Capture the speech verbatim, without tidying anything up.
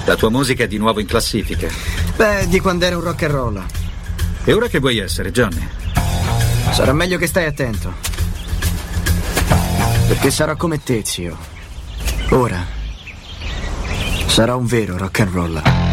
La tua musica è di nuovo in classifica. Beh, di quando era un rock and roll. E ora che vuoi essere, Johnny? Sarà meglio che stai attento. Perché sarò come te, zio. Ora sarò un vero rock and roll.